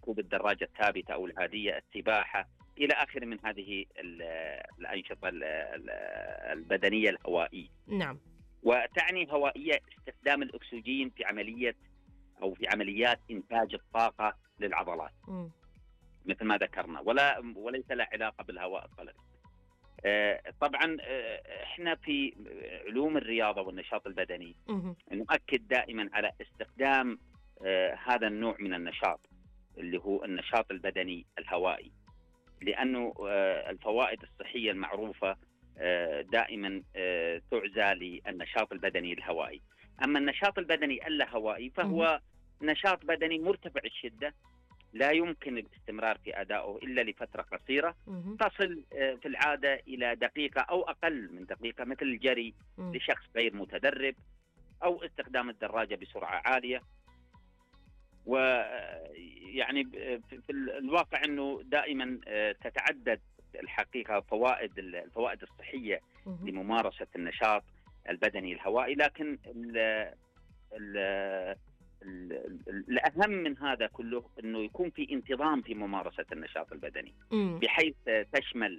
ركوب الدراجة الثابتة أو العادية، السباحة، إلى آخر من هذه الأنشطة البدنية الهوائية. نعم. وتعني هوائية استخدام الأكسجين في عملية أو في عمليات إنتاج الطاقة للعضلات مثل ما ذكرنا، وليس لها علاقة بالهواء الطلقي. طبعا احنا في علوم الرياضة والنشاط البدني نؤكد دائما على استخدام هذا النوع من النشاط اللي هو النشاط البدني الهوائي، لأنه الفوائد الصحية المعروفة دائما تعزى للنشاط البدني الهوائي. أما النشاط البدني اللهوائي فهو نشاط بدني مرتفع الشدة، لا يمكن الاستمرار في أدائه إلا لفترة قصيرة تصل في العادة إلى دقيقة أو أقل من دقيقة، مثل الجري لشخص غير متدرب أو استخدام الدراجة بسرعة عالية. ويعني في الواقع أنه دائما تتعدد الحقيقة الفوائد الصحية لممارسة النشاط البدني الهوائي، لكن الأهم من هذا كله أنه يكون في انتظام في ممارسة النشاط البدني، بحيث تشمل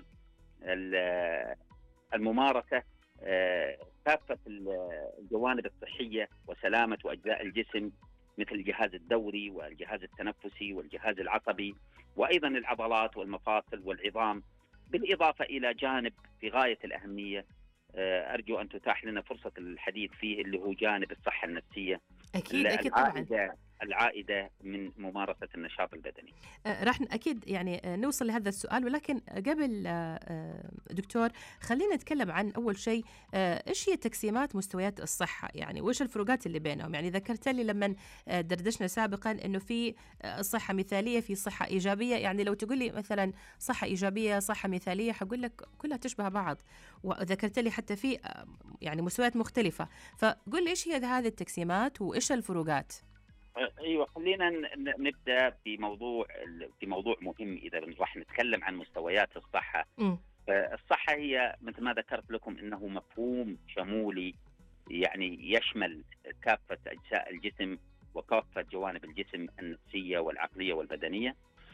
الممارسة كافة الجوانب الصحية وسلامة وأجزاء الجسم، مثل الجهاز الدوري والجهاز التنفسي والجهاز العصبي، وأيضا العضلات والمفاصل والعظام، بالإضافة إلى جانب في غاية الأهمية أرجو أن تتاح لنا فرصة الحديث فيه، اللي هو جانب الصحة النفسية. أكيد طبعا. العائدة من ممارسة النشاط البدني. راح أكيد يعني نوصل لهذا السؤال، ولكن قبل دكتور خلينا نتكلم عن أول شيء إيش هي تقسيمات مستويات الصحة، يعني وإيش الفروقات اللي بينهم. يعني ذكرت لي لما دردشنا سابقا إنه في صحة مثالية، في صحة إيجابية. يعني لو تقول لي مثلا صحة إيجابية صحة مثالية حقول لك كلها تشبه بعض، وذكرت لي حتى في يعني مستويات مختلفة. فقل لي إيش هي هذه التقسيمات وإيش الفروقات. ايوه، خلينا نبدا في موضوع مهم. اذا راح نتكلم عن مستويات الصحه، الصحه هي مثل ما ذكرت لكم انه مفهوم شمولي، يعني يشمل كافه اجزاء الجسم وكافه جوانب الجسم النفسيه والعقليه والبدنيه.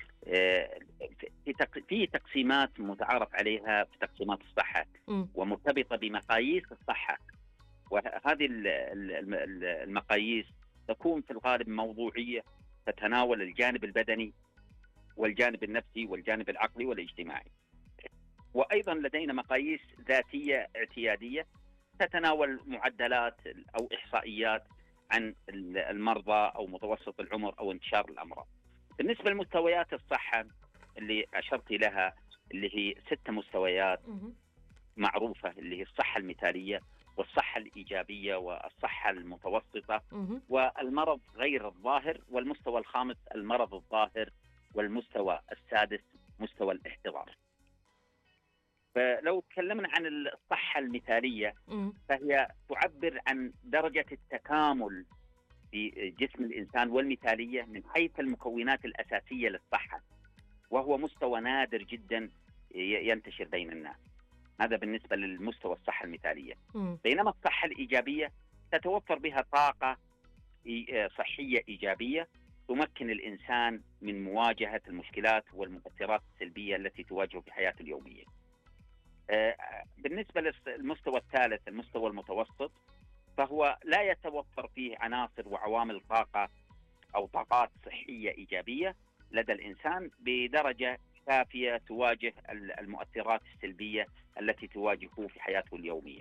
في تقسيمات متعارف عليها في تقسيمات الصحه ومرتبطه بمقاييس الصحه، وهذه المقاييس تكون في الغالب موضوعية، تتناول الجانب البدني والجانب النفسي والجانب العقلي والاجتماعي. وأيضا لدينا مقاييس ذاتية اعتيادية تتناول معدلات أو إحصائيات عن المرضى أو متوسط العمر أو انتشار الأمراض. بالنسبة لمستويات الصحة اللي أشرت لها، اللي هي 6 مستويات معروفة، اللي هي الصحة المثالية والصحة الإيجابية والصحة المتوسطة والمرض غير الظاهر، والمستوى الخامس المرض الظاهر، والمستوى السادس مستوى الاحتضار. فلو تكلمنا عن الصحة المثالية فهي تعبر عن درجة التكامل في جسم الإنسان والمثالية من حيث المكونات الأساسية للصحة، وهو مستوى نادر جدا ينتشر بين الناس. هذا بالنسبة للمستوى الصحة المثالية. بينما الصحة الإيجابية تتوفر بها طاقة صحية إيجابية تمكن الإنسان من مواجهة المشكلات والمؤثرات السلبية التي تواجهه في حياته اليومية. بالنسبة للمستوى الثالث، المستوى المتوسط، فهو لا يتوفر فيه عناصر وعوامل طاقة أو طاقات صحية إيجابية لدى الإنسان بدرجة كافية تواجه المؤثرات السلبية التي تواجهه في حياته اليومية.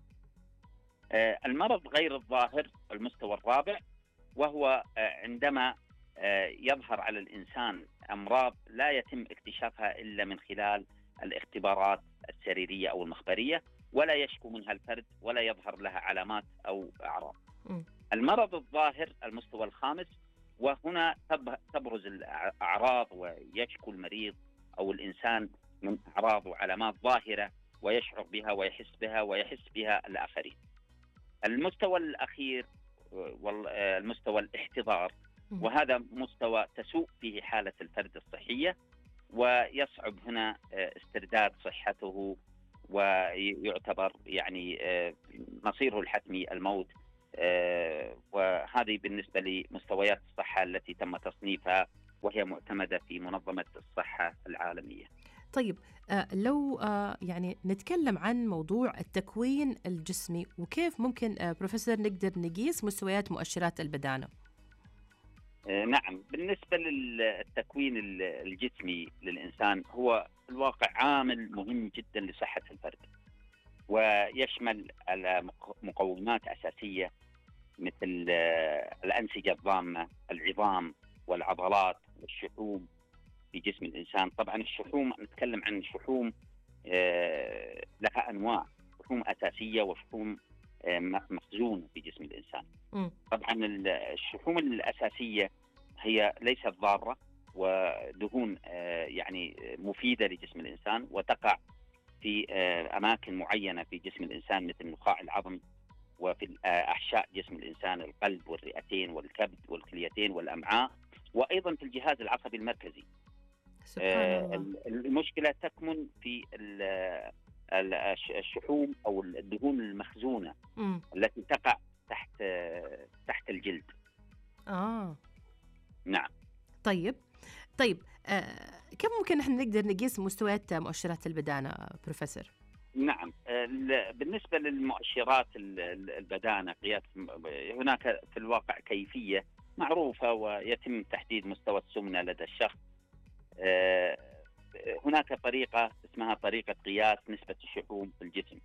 المرض غير الظاهر المستوى الرابع، وهو عندما يظهر على الإنسان أمراض لا يتم اكتشافها إلا من خلال الاختبارات السريرية أو المخبرية، ولا يشكو منها الفرد ولا يظهر لها علامات أو أعراض. المرض الظاهر المستوى الخامس، وهنا تبرز الأعراض ويشكو المريض أو الإنسان من أعراض وعلامات ظاهرة ويشعر بها ويحس بها الآخرين. المستوى الأخير والمستوى الاحتضار، وهذا مستوى تسوء فيه حالة الفرد الصحية ويصعب هنا استرداد صحته، ويعتبر يعني مصيره الحتمي الموت. وهذه بالنسبة لمستويات الصحة التي تم تصنيفها وهي معتمدة في منظمة الصحة العالمية. طيب لو يعني نتكلم عن موضوع التكوين الجسمي، وكيف ممكن بروفيسور نقدر نقيس مستويات مؤشرات البدانة؟ نعم، بالنسبة للتكوين الجسمي للإنسان هو في الواقع عامل مهم جدا لصحة الفرد، ويشمل على مقومات أساسية مثل الأنسجة الضامة، العظام والعضلات والشحوم في جسم الإنسان. طبعا الشحوم نتكلم عن شحوم لها أنواع، شحوم أساسية وشحوم مخزونة في جسم الإنسان. طبعا الشحوم الأساسية هي ليست ضارة، ودهون يعني مفيدة لجسم الإنسان، وتقع في أماكن معينة في جسم الإنسان مثل نخاع العظم، وفي أحشاء جسم الإنسان، القلب والرئتين والكبد والكليتين والأمعاء، وأيضا في الجهاز العصبي المركزي. سبحان الله. المشكلة تكمن في الشحوم أو الدهون المخزونة التي تقع تحت الجلد. نعم. طيب كيف ممكن نحن نقدر نقيس مستويات مؤشرات البدانة بروفيسور؟ نعم، بالنسبة للمؤشرات البدانة قياس، هناك في الواقع كيفية معروفة ويتم تحديد مستوى السمنة لدى الشخص. هناك طريقة اسمها طريقة قياس نسبة الشحوم في الجسم،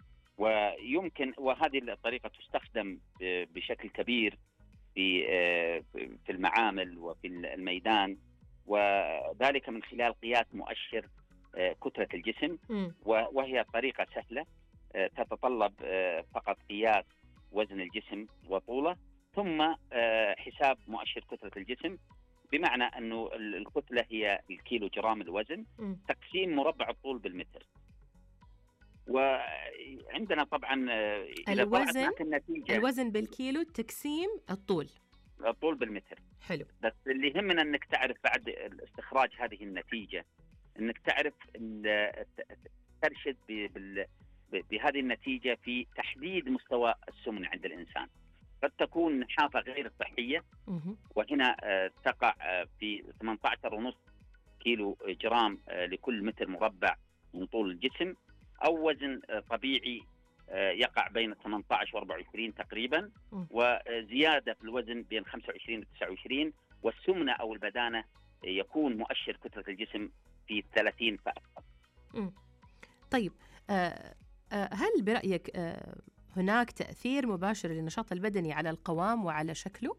وهذه الطريقة تستخدم بشكل كبير في المعامل وفي الميدان، وذلك من خلال قياس مؤشر كتلة الجسم. وهي طريقة سهلة تتطلب فقط قياس وزن الجسم وطوله، ثم حساب مؤشر كتلة الجسم، بمعنى أنه الكتلة هي الكيلو جرام الوزن تقسيم مربع الطول بالمتر. وعندنا طبعا الوزن بالكيلو تقسيم الطول بالمتر. حلو. بس اللي يهمنا أنك تعرف بعد استخراج هذه النتيجة، أنك تعرف ترشد بهذه النتيجة في تحديد مستوى السمنة عند الإنسان. قد تكون نحافة غير صحية، وهنا تقع في 18.5 كيلو جرام لكل متر مربع من طول الجسم، أو وزن طبيعي يقع بين 18 و 24 تقريبا، وزيادة في الوزن بين 25 و 29، والسمنة أو البدانة يكون مؤشر كتلة الجسم في 30 فأكثر. طيب هل برأيك هناك تأثير مباشر للنشاط البدني على القوام وعلى شكله؟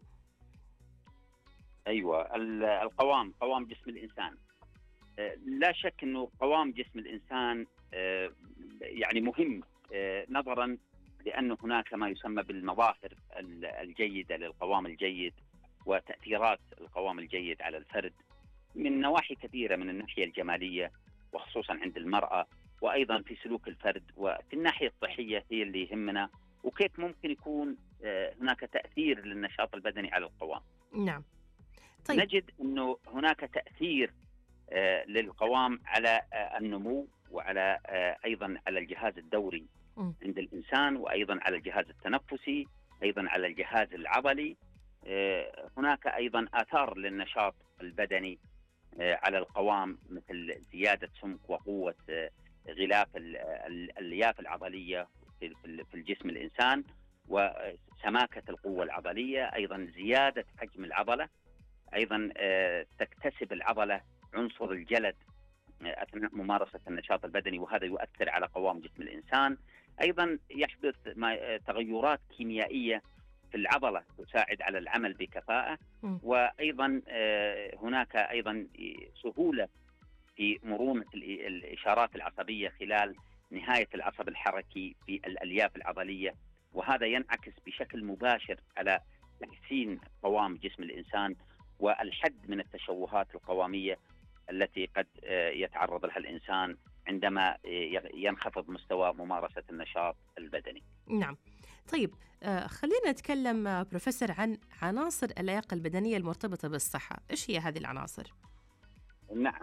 أيوة، قوام جسم الإنسان، لا شك أنه قوام جسم الإنسان يعني مهم، نظرا لأن هناك ما يسمى بالمظاهر الجيدة للقوام الجيد، وتأثيرات القوام الجيد على الفرد من نواحي كثيرة، من الناحية الجمالية وخصوصا عند المرأة، وأيضا في سلوك الفرد، وفي الناحية الصحية هي اللي يهمنا، وكيف ممكن يكون هناك تأثير للنشاط البدني على القوام. نعم. طيب. نجد أنه هناك تأثير للقوام على النمو، وعلى أيضا على الجهاز الدوري عند الإنسان، وأيضا على الجهاز التنفسي، أيضا على الجهاز العضلي. هناك أيضا آثار للنشاط البدني على القوام، مثل زيادة سمك وقوة غلاف الألياف العضلية في الجسم الإنسان، وسماكة القوة العضلية، أيضا زيادة حجم العضلة، أيضا تكتسب العضلة عنصر الجلد أثناء ممارسة النشاط البدني، وهذا يؤثر على قوام جسم الإنسان. أيضا يحدث تغيرات كيميائية في العضلة تساعد على العمل بكفاءة، وأيضا هناك أيضا سهولة في مرونة الإشارات العصبية خلال نهاية العصب الحركي في الألياف العضلية، وهذا ينعكس بشكل مباشر على تحسين قوام جسم الإنسان والحد من التشوهات القوامية التي قد يتعرض لها الإنسان عندما ينخفض مستوى ممارسة النشاط البدني. نعم. طيب خلينا نتكلم بروفيسور عن عناصر اللياقة البدنية المرتبطة بالصحة. إيش هي هذه العناصر؟ نعم،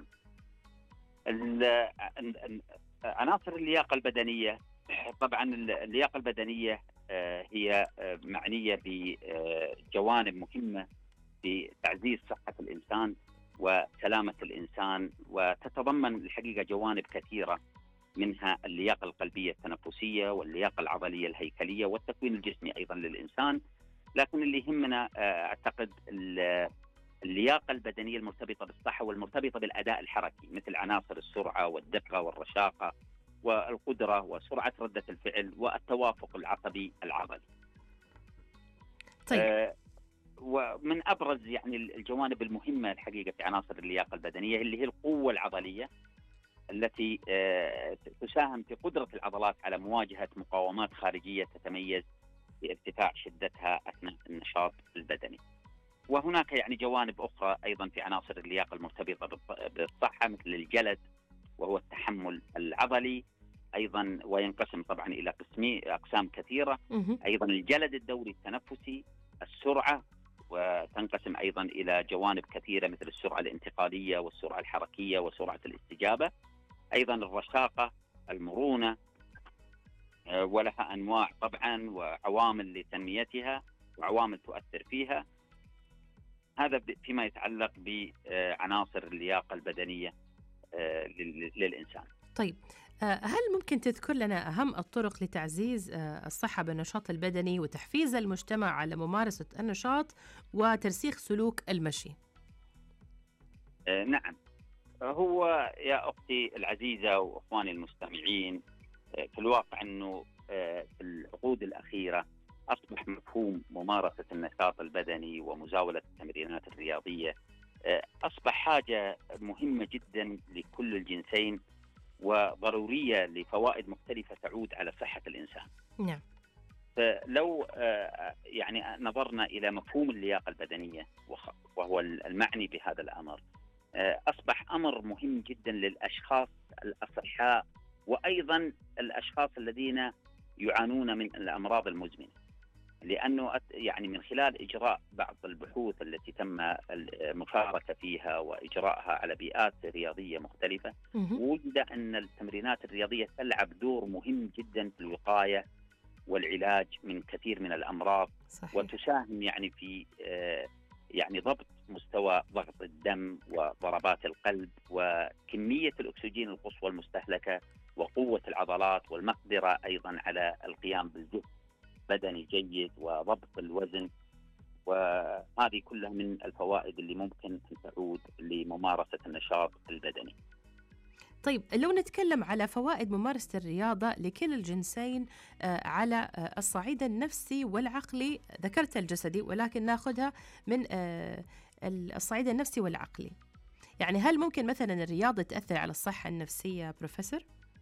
عناصر اللياقة البدنية، طبعا اللياقة البدنية هي معنية بجوانب مهمة في تعزيز صحة الإنسان وسلامة الإنسان، وتتضمن الحقيقة جوانب كثيرة، منها اللياقة القلبية التنفسية واللياقة العضلية الهيكلية والتكوين الجسمي أيضا للإنسان. لكن اللي يهمنا أعتقد اللياقة البدنية المرتبطة بالصحة والمرتبطة بالأداء الحركي، مثل عناصر السرعة والدقة والرشاقة والقدرة وسرعة ردة الفعل والتوافق العصبي العضلي. طيب. ومن أبرز يعني الجوانب المهمة الحقيقة في عناصر اللياقة البدنية اللي هي القوة العضلية التي تساهم في قدرة العضلات على مواجهة مقاومات خارجية تتميز بارتفاع شدتها أثناء النشاط البدني. وهناك يعني جوانب أخرى أيضا في عناصر اللياقة المرتبطة بالصحة، مثل الجلد وهو التحمل العضلي أيضا، وينقسم طبعا إلى أقسام كثيرة. أيضا الجلد الدوري التنفسي، السرعة، وتنقسم أيضا إلى جوانب كثيرة مثل السرعة الانتقالية والسرعة الحركية وسرعة الاستجابة. أيضا الرشاقة، المرونة، ولها أنواع طبعا وعوامل لتنميتها وعوامل تؤثر فيها. هذا فيما يتعلق بعناصر اللياقة البدنية للإنسان. طيب، هل ممكن تذكر لنا أهم الطرق لتعزيز الصحة بالنشاط البدني وتحفيز المجتمع على ممارسة النشاط وترسيخ سلوك المشي؟ نعم، هو يا أختي العزيزة وأخواني المستمعين، في الواقع أنه في العقود الأخيرة أصبح مفهوم ممارسة النشاط البدني ومزاولة التمرينات الرياضية أصبح حاجة مهمة جدا لكل الجنسين، وضرورية لفوائد مختلفة تعود على صحة الإنسان. نعم. فلو يعني نظرنا إلى مفهوم اللياقة البدنية وهو المعني بهذا الأمر، أصبح أمر مهم جدا للأشخاص الأصحاء وأيضا الأشخاص الذين يعانون من الأمراض المزمنة، لأنه يعني من خلال إجراء بعض البحوث التي تم المشاركة فيها وإجراءها على بيئات رياضية مختلفة، وجد أن التمرينات الرياضية تلعب دور مهم جدا في الوقاية والعلاج من كثير من الأمراض. صحيح. وتساهم يعني في يعني ضبط مستوى ضغط الدم وضربات القلب وكمية الأكسجين القصوى المستهلكة وقوة العضلات والمقدرة أيضا على القيام بالجهد بدني جيد وضبط الوزن. وهذه كلها من الفوائد اللي ممكن أن تعود لممارسة النشاط البدني. طيب، لو نتكلم على فوائد ممارسة الرياضة لكلا الجنسين على الصعيد النفسي والعقلي، ذكرت الجسدي ولكن ناخذها من الصعيد النفسي والعقلي، يعني هل ممكن مثلا الرياضة تأثر على الصحة النفسية بروفيسور؟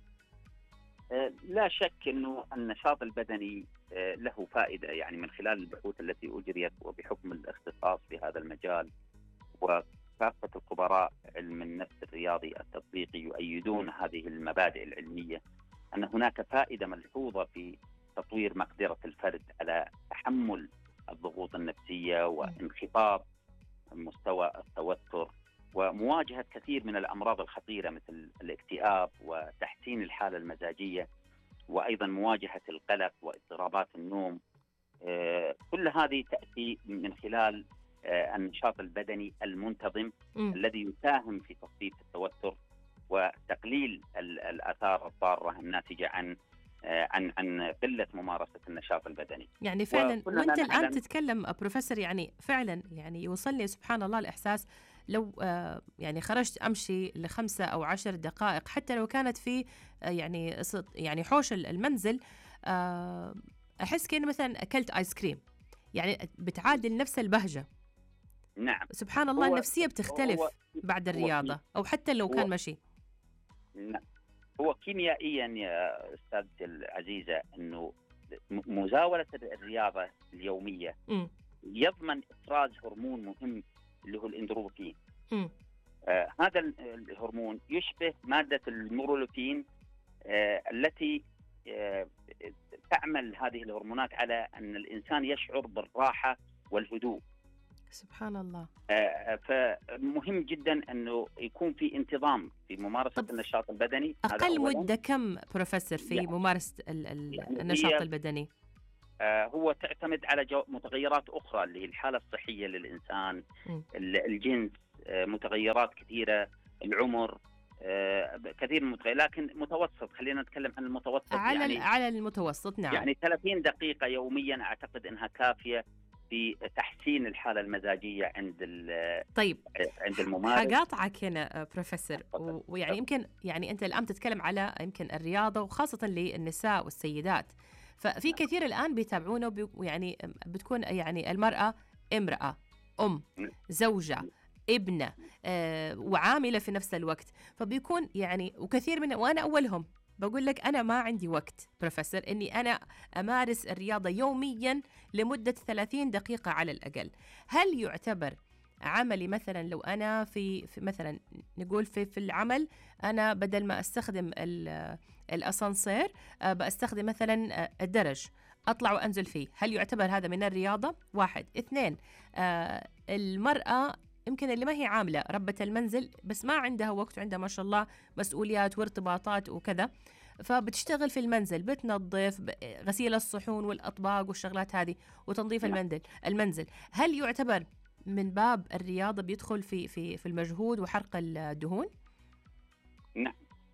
لا شك أنه النشاط البدني له فائدة، يعني من خلال البحوث التي أجريت وبحكم الاختصاص في هذا المجال، وكافة الخبراء علم النفس الرياضي التطبيقي يؤيدون هذه المبادئ العلمية، أن هناك فائدة ملحوظة في تطوير مقدرة الفرد على تحمل الضغوط النفسية وانخفاض مستوى التوتر ومواجهة كثير من الأمراض الخطيرة مثل الاكتئاب وتحسين الحالة المزاجية وأيضا مواجهة القلق واضطرابات النوم. كل هذه تأتي من خلال النشاط البدني المنتظم الذي يساهم في تخفيف التوتر وتقليل الآثار الضارة الناتجة عن قلة ممارسة النشاط البدني. يعني فعلا وانت الآن تتكلم بروفيسور، يعني فعلا يعني يوصلني سبحان الله الإحساس لو يعني خرجت أمشي ل5 أو 10 دقائق، حتى لو كانت في يعني حوش المنزل، أحس كأني مثلا أكلت آيس كريم، يعني بتعادل نفس البهجة. نعم، سبحان الله النفسية بتختلف بعد الرياضة أو حتى لو كان مشي. نعم، هو كيميائيا يا أستاذ العزيزة أنه مزاولة الرياضة اليومية يضمن إفراز هرمون مهم اللي هو الإندروفين. هذا الهرمون يشبه مادة المورولوبين التي تعمل هذه الهرمونات على أن الإنسان يشعر بالراحة والهدوء. سبحان الله. فمهم جدا أنه يكون في انتظام في ممارسة النشاط البدني. أقل مدة كم بروفيسور في ممارسة النشاط البدني؟ هو تعتمد على متغيرات أخرى اللي هي الحالة الصحية للإنسان، الجنس، متغيرات كثيرة، العمر، كثير من المتغيرات، لكن متوسط، خلينا نتكلم عن المتوسط. على المتوسط، نعم. يعني 30 دقيقة يوميا أعتقد أنها كافية في تحسين الحالة المزاجية طيب عند الممارس. حقاطعك هنا بروفيسور، ويعني يمكن يعني أنت الآن تتكلم على يمكن الرياضة وخاصة للنساء والسيدات، ففي كثير الآن بيتابعونه ويعني بتكون يعني المرأة امرأة، زوجة، ابنة، وعاملة في نفس الوقت، فبيكون يعني وكثير من، وأنا أولهم بقول لك أنا ما عندي وقت بروفيسور إني أنا أمارس الرياضة يوميا لمدة 30 دقيقة على الأقل. هل يعتبر عملي مثلا لو أنا في مثلا نقول في العمل أنا بدل ما أستخدم الأسانسير بستخدم مثلا الدرج أطلع وأنزل فيه، هل يعتبر هذا من الرياضة؟ 1. 2 المرأة يمكن اللي ما هي عاملة ربة المنزل بس ما عندها وقت وعندها ما شاء الله مسؤوليات وارتباطات وكذا، فبتشتغل في المنزل، بتنظف، غسيل الصحون والأطباق والشغلات هذه وتنظيف المنزل، هل يعتبر من باب الرياضة بيدخل في المجهود وحرق الدهون؟ نعم.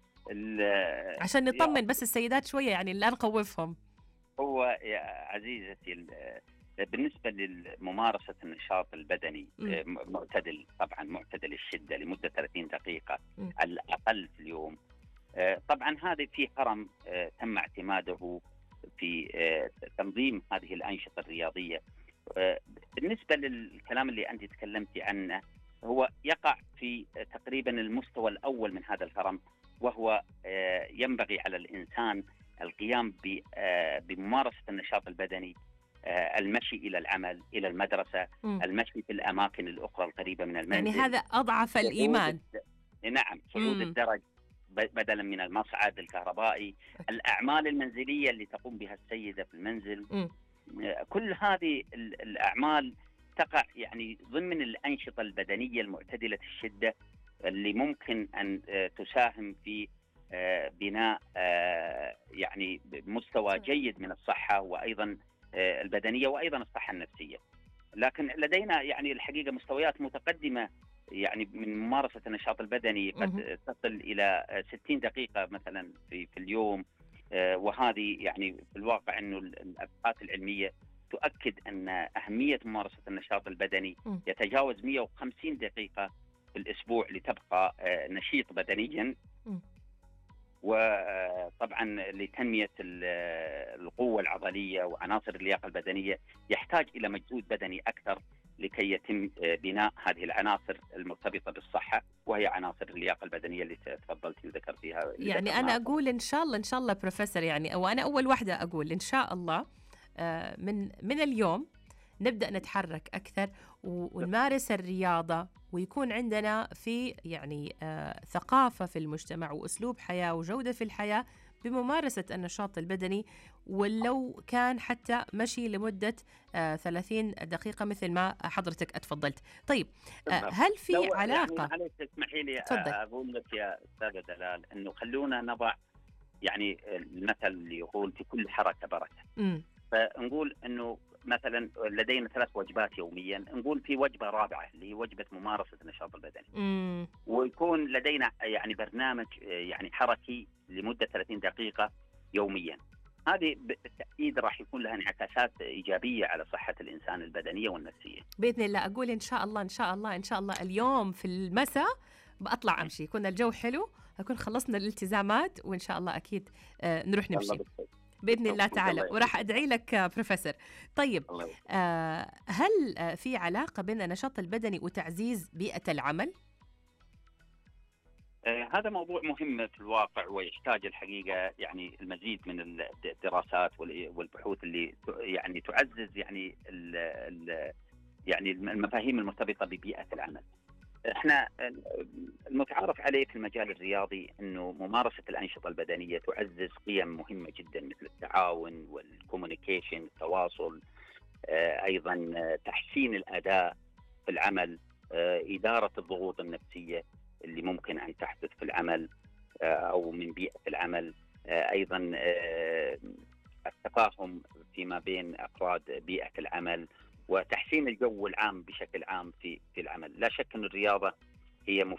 عشان نطمن بس السيدات شوية يعني لا نخوفهم. هو يا عزيزتي بالنسبة لممارسة النشاط البدني معتدل، طبعا معتدل الشدة لمدة 30 دقيقة على الأقل في اليوم، طبعا هذا في هرم تم اعتماده في تنظيم هذه الأنشطة الرياضية. بالنسبة للكلام اللي أنت تكلمتي عنه، هو يقع في تقريبا المستوى الأول من هذا الهرم، وهو ينبغي على الإنسان القيام بممارسة النشاط البدني، المشي إلى العمل، إلى المدرسة، المشي في الأماكن الأخرى القريبة من المنزل، يعني هذا أضعف الإيمان. نعم، صعود الدرج بدلا من المصعد الكهربائي، الأعمال المنزلية اللي تقوم بها السيدة في المنزل، كل هذه الأعمال تقع يعني ضمن الأنشطة البدنية المعتدلة الشدة اللي ممكن أن تساهم في بناء يعني مستوى جيد من الصحة وأيضا البدنية وأيضا الصحة النفسية. لكن لدينا يعني الحقيقة مستويات متقدمة يعني من ممارسة النشاط البدني، قد تصل إلى 60 دقيقة مثلا في اليوم، وهذه يعني في الواقع أنه الأبحاث العلمية تؤكد أن أهمية ممارسة النشاط البدني يتجاوز 150 دقيقة في الأسبوع لتبقى نشيط بدنيا، وطبعا لتنمية القوة العضلية وعناصر اللياقة البدنية يحتاج إلى مجهود بدني أكثر لكي يتم بناء هذه العناصر المرتبطة بالصحة، وهي عناصر اللياقة البدنية اللي تفضلتي وذكرتيها. يعني أنا أقول إن شاء الله بروفيسور، يعني أو أنا أول واحدة أقول إن شاء الله من اليوم نبدأ نتحرك أكثر ونمارس الرياضة، ويكون عندنا في يعني ثقافة في المجتمع وأسلوب حياة وجودة في الحياة بممارسة النشاط البدني، ولو كان حتى مشي لمدة 30 دقيقة مثل ما حضرتك اتفضلت. طيب هل في علاقة؟ يعني تسمحي لي أقول لك يا أستاذة دلال أنه خلونا نضع يعني المثل اللي يقول في كل حركة بركة. فنقول أنه مثلا لدينا 3 وجبات يوميا، نقول في وجبة رابعة اللي هي وجبة ممارسة النشاط البدني، ويكون لدينا يعني برنامج يعني حركي لمدة 30 دقيقة يوميا. هذه بالتأكيد راح يكون لها انعكاسات إيجابية على صحة الإنسان البدنية والنفسية بإذن الله. أقول إن شاء الله اليوم في المساء بأطلع أمشي، يكون الجو حلو، أكون خلصنا الالتزامات، وإن شاء الله أكيد نروح نمشي بإذن الله تعالى، وراح أدعي لك بروفيسور. طيب هل في علاقة بين النشاط البدني وتعزيز بيئة العمل؟ هذا موضوع مهم في الواقع، ويحتاج الحقيقة يعني المزيد من الدراسات والبحوث اللي يعني تعزز يعني يعني المفاهيم المرتبطة ببيئة العمل. احنا المتعارف عليه في المجال الرياضي انه ممارسة الأنشطة البدنية تعزز قيم مهمة جدا مثل التعاون والكوميونيكيشن، التواصل، ايضا تحسين الأداء في العمل، إدارة الضغوط النفسية اللي ممكن أن تحدث في العمل أو من بيئة العمل، أيضا التفاهم فيما بين أفراد بيئة العمل، وتحسين الجو العام بشكل عام في العمل. لا شك أن الرياضة هي